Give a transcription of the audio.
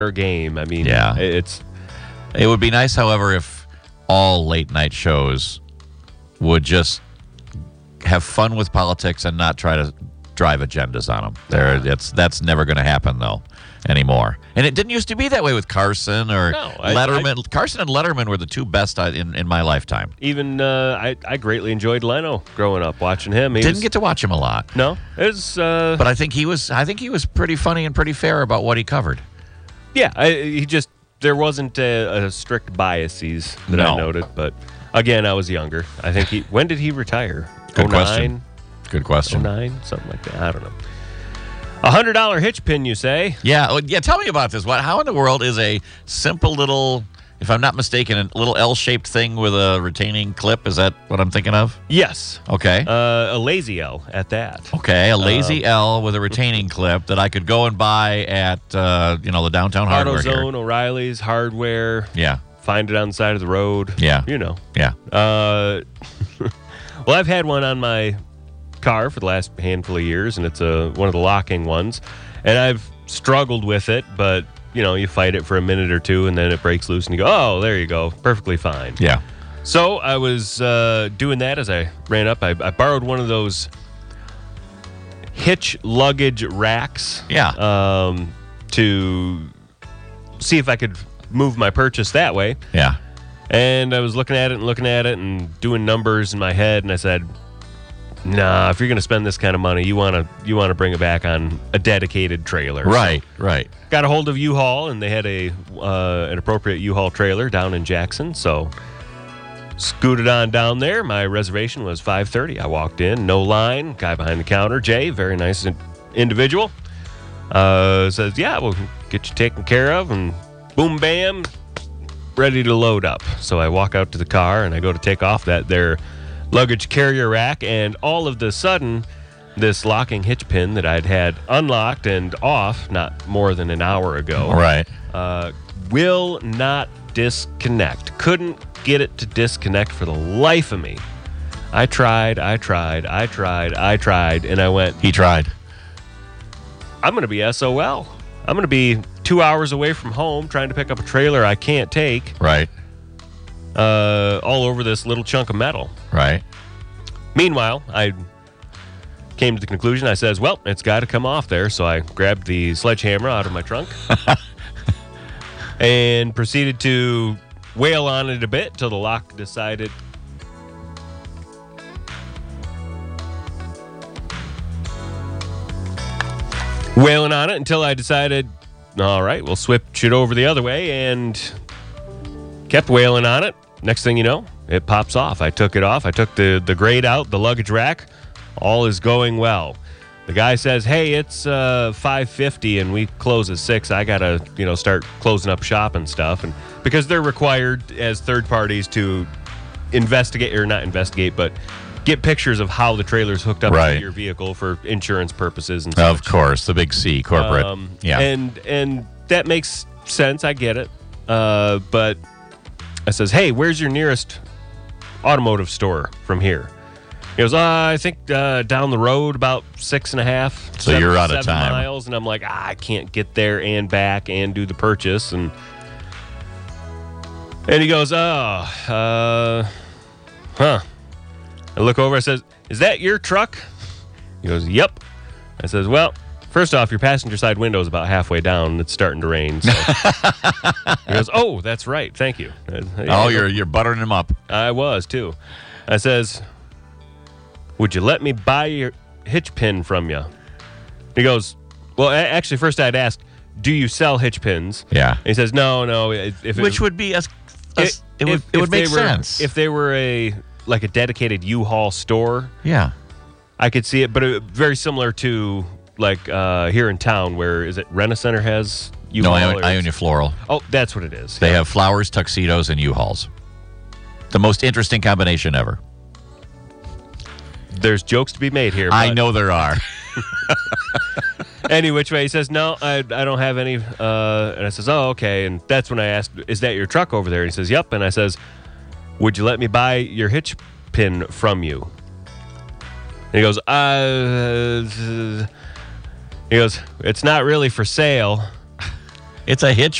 game. I mean, Yeah. it would be nice, however, if all late-night shows would just have fun with politics and not try to drive agendas on them. That's never going to happen, though, anymore. And it didn't used to be that way with Carson or Letterman. Carson and Letterman were the two best in my lifetime. Even I greatly enjoyed Leno growing up, watching him. Didn't get to watch him a lot. No, it was. But I think he was pretty funny and pretty fair about what he covered. Yeah, there wasn't a strict biases that I noted, but again, I was younger. I think when did he retire? Good question. Good question. 09, something like that. I don't know. $100 hitch pin, you say? Yeah. Tell me about this. How in the world is a simple little, if I'm not mistaken, a little L-shaped thing with a retaining clip? Is that what I'm thinking of? Yes. Okay. A lazy L at that. Okay, a lazy L with a retaining clip that I could go and buy at the downtown hardware AutoZone, here. O'Reilly's, Hardware. Yeah. Find it on the side of the road. Yeah. Yeah. Well, I've had one on my car for the last handful of years, and it's one of the locking ones. And I've struggled with it, but, you fight it for a minute or two, and then it breaks loose, and you go, oh, there you go. Perfectly fine. Yeah. So I was doing that as I ran up. I borrowed one of those hitch luggage racks. Yeah. To see if I could move my purchase that way. Yeah. And I was looking at it and doing numbers in my head, and I said, nah, if you're going to spend this kind of money, you want to bring it back on a dedicated trailer. Right. Got a hold of U-Haul, and they had an appropriate U-Haul trailer down in Jackson, so scooted on down there. My reservation was 5:30. I walked in, no line. Guy behind the counter, Jay, very nice individual, says, yeah, we'll get you taken care of, and boom, bam, ready to load up. So I walk out to the car, and I go to take off their luggage carrier rack, and all of the sudden, this locking hitch pin that I'd had unlocked and off not more than an hour ago, Right. Will not disconnect. Couldn't get it to disconnect for the life of me. I tried, and I went, He tried. I'm going to be SOL. I'm going to be 2 hours away from home trying to pick up a trailer I can't take. Right. All over this little chunk of metal. Right. Meanwhile, I came to the conclusion, I says, well, it's got to come off there. So I grabbed the sledgehammer out of my trunk and proceeded to wail on it a bit till the lock decided. Wailing on it until I decided, all right, we'll switch it over the other way, and kept wailing on it. Next thing you know, it pops off. I took it off. I took the grate out, the luggage rack. All is going well. The guy says, hey, it's 5:50 and we close at 6. I got to, start closing up shop and stuff. And because they're required as third parties to investigate, or not investigate, but get pictures of how the trailer's hooked up to your vehicle for insurance purposes and stuff. Of course, the big C, corporate. Yeah. And that makes sense. I get it. But I says, hey, where's your nearest automotive store from here? He goes, I think down the road about 6.5. So you're out of time. Miles. And I'm like, I can't get there and back and do the purchase. And he goes, I look over, I says, is that your truck? He goes, yep. I says, well, first off, your passenger side window is about halfway down. It's starting to rain. So. He goes, oh, that's right. Thank you. You're buttering him up. I was, too. I says, would you let me buy your hitch pin from you? He goes, well, actually, first I'd asked, do you sell hitch pins? Yeah. And he says, no. Which would be it would make sense. If they were a dedicated U-Haul store, yeah, I could see it. But very similar to here in town, where is it? Rent-A-Center has U-Haul. No, Ionia Floral. Oh, that's what it is. They have flowers, tuxedos, and U-Hauls. The most interesting combination ever. There's jokes to be made here. I know there are. Any which way, he says, no, I don't have any. And I says, oh, okay. And that's when I asked, is that your truck over there? And he says, yep. And I says, would you let me buy your hitch pin from you? And he goes, it's not really for sale. It's a hitch